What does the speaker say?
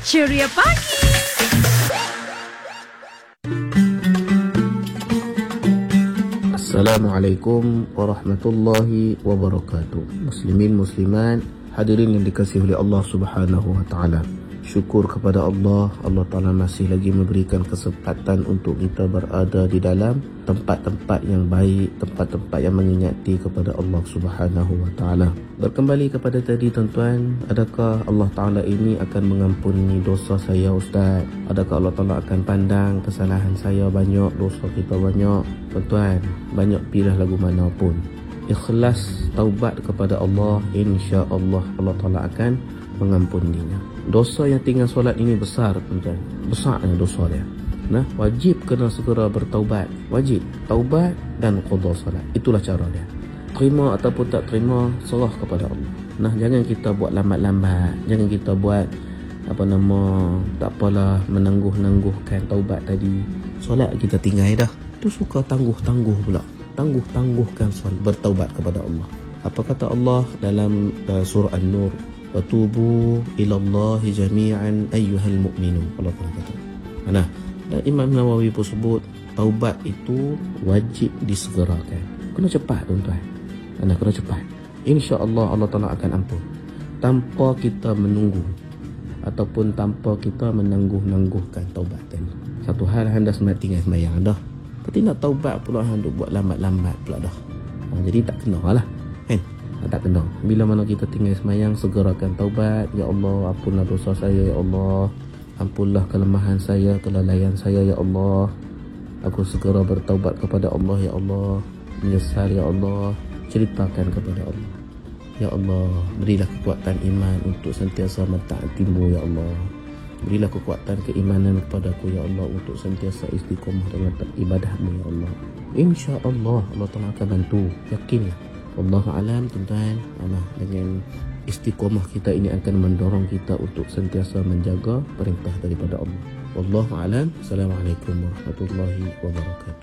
Ceria Pagi. Assalamualaikum warahmatullahi wabarakatuh. Muslimin muslimat, hadirin yang dikasihi oleh Allah Subhanahu wa taala. Syukur kepada Allah Ta'ala masih lagi memberikan kesempatan untuk kita berada di dalam tempat-tempat yang baik, tempat-tempat yang mengingati kepada Allah Subhanahu wa taala. Berkembali kepada tadi tuan-tuan, adakah Allah Ta'ala ini akan mengampuni dosa saya Ustaz? Adakah Allah Ta'ala akan pandang kesalahan saya banyak, dosa kita banyak? Tuan-tuan, banyak pilih lagu mana pun, ikhlas taubat kepada Allah, insya-Allah Allah Ta'ala akan mengampuninya. Dosa yang tinggal solat ini besar tuan-tuan, besarnya dosa dia. Nah, wajib kena segera bertaubat, wajib taubat dan qada solat. Itulah cara dia. Terima ataupun tak terima, serah kepada Allah. Nah, jangan kita buat lambat-lambat, jangan kita buat tak apalah, menangguh-nangguhkan taubat tadi. Solat kita tinggal dah. Tu suka tangguh-tangguh pula. Tangguh-tangguhkan solat, bertaubat kepada Allah. Apa kata Allah dalam surah An-Nur? Watubu ilallahi jami'an ayyuhal mu'minun. Allah Ta'ala kata. Nah, dan Imam Nawawi pun sebut taubat itu wajib disegerakan. Kena cepat tuan-tuan. Kena cepat. InsyaAllah Allah Ta'ala akan ampun, tanpa kita menunggu ataupun tanpa kita menangguh-nangguhkan taubat tadi. Satu hal anda tinggal sembahyang dah, tapi nak taubat pula anda buat lambat-lambat pula dah. Jadi tak kena lah kan? Tak kena. Bila mana kita tinggal semayang, segerakan taubat. Ya Allah, ampunlah dosa saya ya Allah, ampunlah kelemahan saya, kelalaian saya ya Allah. Aku segera bertaubat kepada Allah ya Allah, menyesal ya Allah. Ceritakan kepada Allah, ya Allah, berilah kekuatan iman untuk sentiasa mentaatimu ya Allah. Berilah kekuatan keimanan kepadaku ya Allah untuk sentiasa istiqomah dalam ibadahmu ya Allah. InsyaAllah Allah Ta'ala akan bantu, yakinlah. Wallahu alam tuan-tuan. Dengan istiqomah kita ini akan mendorong kita untuk sentiasa menjaga perintah daripada Allah. Wallahu alam. Assalamualaikum warahmatullahi wabarakatuh.